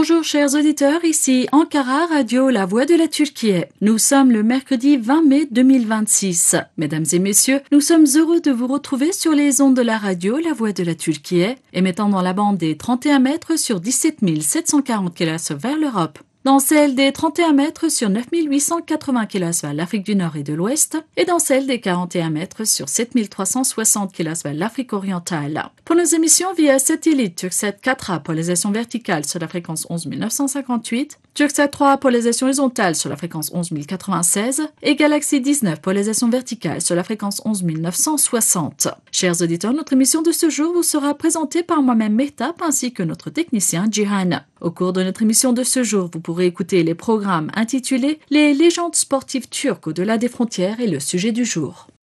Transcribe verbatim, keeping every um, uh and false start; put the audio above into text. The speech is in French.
Bonjour chers auditeurs, ici Ankara Radio, la voix de la Turquie. Nous sommes le mercredi vingt mai deux mille vingt-six. Mesdames et messieurs, nous sommes heureux de vous retrouver sur les ondes de la radio, la voix de la Turquie, émettant dans la bande des trente et un mètres sur dix-sept mille sept cent quarante kHz vers l'Europe, dans celle des trente et un mètres sur neuf mille huit cent quatre-vingts kHz vers l'Afrique du Nord et de l'Ouest, et dans celle des quarante et un mètres sur sept mille trois cent soixante kHz vers l'Afrique orientale. Pour nos émissions via satellite, Turksat quatre A, polarisation verticale sur la fréquence onze mille neuf cent cinquante-huit, Turksat trois A, polarisation horizontale sur la fréquence onze mille quatre-vingt-seize, et Galaxy dix-neuf, polarisation verticale sur la fréquence onze mille neuf cent soixante. Chers auditeurs, notre émission de ce jour vous sera présentée par moi-même Mehtap ainsi que notre technicien Jihan. Au cours de notre émission de ce jour, vous pourrez écouter les programmes intitulés « Les légendes sportives turques au-delà des frontières » et le sujet du jour.